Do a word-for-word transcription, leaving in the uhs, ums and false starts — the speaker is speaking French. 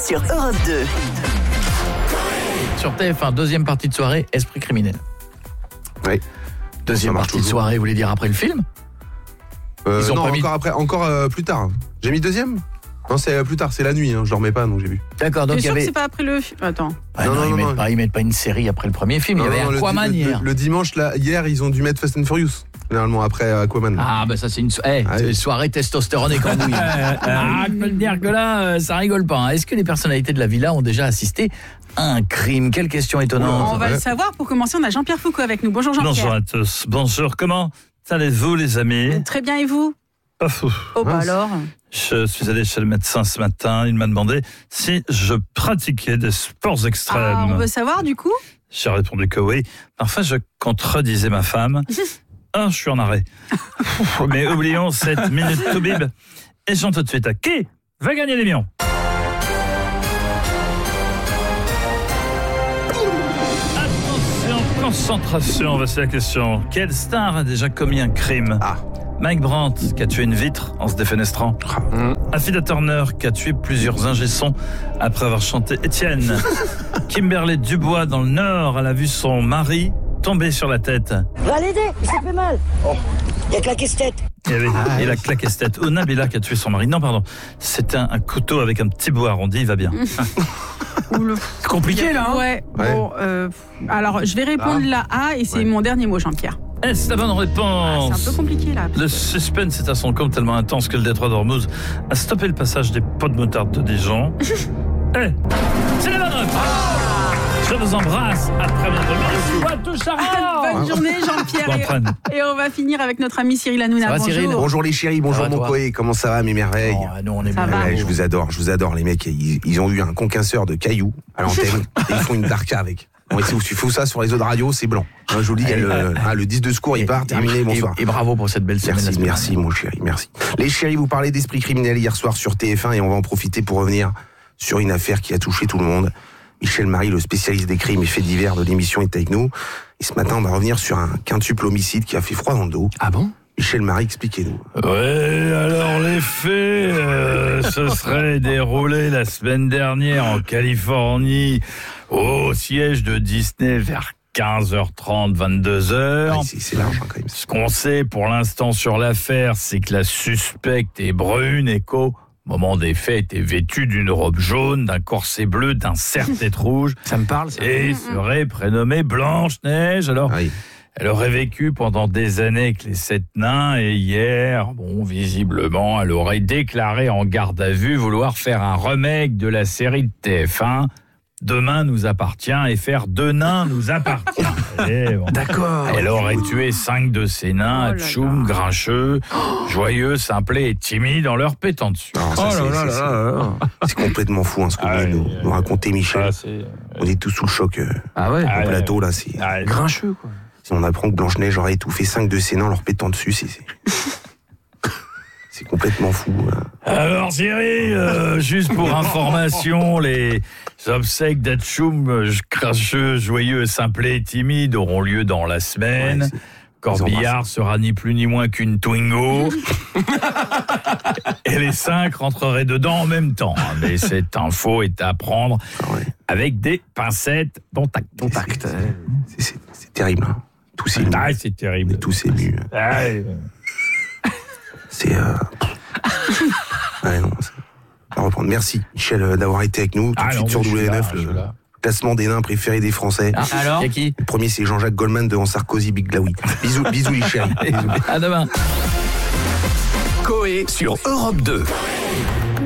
sur Europe deux. Sur T F un, deuxième partie de soirée, Esprit criminel. Oui. Deuxième partie de soirée, vous voulez dire après le film? euh, Ils ont Non, pas mis- encore après, encore euh, plus tard. J'ai mis deuxième. Non, c'est euh, plus tard, c'est la nuit, hein, je dormais pas, donc j'ai vu. D'accord, donc T'es il y sûr que avait... c'est pas après le film? Attends. Ah Non, non, non, ils, non, mettent non. Pas, ils mettent pas une série après le premier film, il y Non, avait non, le- Aquaman le, hier. le, le dimanche, là, hier, ils ont dû mettre Fast and Furious, généralement après Aquaman. Ah bah ça c'est une, so- eh, Ah, c'est oui. une soirée testostérone et cambouis. Ah, je peux te dire que là, euh, ça rigole pas. hein. Est-ce que les personnalités de la villa ont déjà assisté à un crime? Quelle question étonnante. On va ouais. le savoir. Pour commencer, on a Jean-Pierre Foucault avec nous. Bonjour Jean-Pierre. Bonjour à tous. Bonjour, comment allez-vous les amis? Très bien, et vous? Pas fou. Oh bah Mince. alors. Je suis allé chez le médecin ce matin, il m'a demandé si je pratiquais des sports extrêmes. Ah, on veut savoir du coup. J'ai répondu que oui. Parfois je contredisais ma femme. Ah, je suis en arrêt. Mais oublions cette minute to bib. Et j'en tout de suite à qui va gagner les millions? Attention, concentration, voici la question. Quelle star a déjà commis un crime? Ah. Mike Brandt, qui a tué une vitre en se défenestrant. Affida Turner, qui a tué plusieurs ingé-sons après avoir chanté Étienne. Kimberly Dubois, dans le Nord, elle a vu son mari tomber sur la tête. Va l'aider, il s'est fait mal. Il a claqué cette tête. Et, oui, et la claqué cette tête. Ou Nabila, qui a tué son mari. Non, pardon. C'était un, un couteau avec un petit bois arrondi, il va bien. Oula. C'est compliqué là. hein Ouais. Ouais. Bon, euh, alors je vais répondre la A et c'est Ouais. mon dernier mot, Jean-Pierre. Est-ce la bonne Ah, réponse? c'est un peu compliqué là. Le suspense est à son comble tellement intense que le détroit d'Ormuz a stoppé le passage des pots de moutarde de Dijon. Eh, c'est la bonne réponse. Je vous embrasse. À très bientôt. Merci à tous, Sarah. Bonne journée Jean-Pierre. Bonne Et, et on va finir avec notre ami Cyril Hanouna. Ça va, Bonjour. Cyril? Bonjour les chéris, bonjour va, mon toi Koé, comment ça va mes merveilles? Oh, nous on est Ça bien. va. Ouais, je vous adore, je vous adore les mecs, ils, ils ont eu un concasseur de cailloux à l'antenne et ils font une darka avec. Bon, et si tu fais ça sur les autres radios, c'est blanc. Moi, je vous dis, il y a le, ah, le disque de secours, il part, terminé, Et- bonsoir. Et, et bravo pour cette belle semaine. la Merci, semaine merci dernière. mon chéri, merci. Les chéris, vous parlez d'esprit criminel hier soir sur T F un et on va en profiter pour revenir sur une affaire qui a touché tout le monde. Michel Marie, le spécialiste des crimes et faits divers de l'émission, est avec nous. Et ce matin, on va revenir sur un quintuple homicide qui a fait froid dans le dos. Ah bon? Michel Marie, expliquez-nous. Ouais, alors les faits euh, se seraient déroulés la semaine dernière en Californie, au siège de Disney vers quinze heures trente, vingt-deux heures. Ah, c'est, c'est large hein, quand même. Ce qu'on sait pour l'instant sur l'affaire, c'est que la suspecte est brune et qu'au moment des faits était vêtue d'une robe jaune, d'un corset bleu, d'un serre-tête rouge Ça me parle ça. et serait prénommée Blanche-Neige. Alors, Ah oui. elle aurait vécu pendant des années avec les sept nains et hier, bon, visiblement, elle aurait déclaré en garde à vue vouloir faire un remake de la série de T F un. Demain nous appartient et faire deux nains nous appartient. Et bon. D'accord. Elle aurait tué cinq de ses nains, Oh là tchoum, grincheux, joyeux, simplés et timides en leur pétant dessus. Non, ça, Oh c'est, là là c'est- là c'est- là là. c'est complètement fou hein, ce que Ah vous venez oui, nous, oui, nous oui. raconter, Michel. Ah, c'est- On est tous sous le choc euh, Ah ouais. Ah, au ouais. plateau là. C'est... Ah, Grincheux quoi. Si on apprend que Blanche-Neige aurait étouffé cinq de ses nains en leur pétant dessus, c'est, c'est... c'est complètement fou. hein. Alors Thierry, euh, juste pour information, les obsèques d'Atchoum, cracheux, joyeux, simplés et timides auront lieu dans la semaine. Ouais, c'est- Corbillard sera ni plus ni moins qu'une Twingo. Et les cinq rentreraient dedans en même temps. Mais cette info est à prendre Ah ouais. avec des pincettes dont tact. Contact. C'est, c'est, c'est terrible. Hein. Tous émus. Ah, c'est On terrible. est tous émus. Ah, ouais. C'est. Euh... ouais, non, c'est... On va reprendre. Merci, Michel, euh, d'avoir été avec nous. Tout Ah de non, suite sur mais je suis W neuf, là, je suis le là. classement des nains préférés des Français. Ah, alors y a qui? Le premier, c'est Jean-Jacques Goldman devant Sarkozy, Big Glaoui. Bisous, bisous les chéris. Bisous. À demain. Coé sur Europe deux.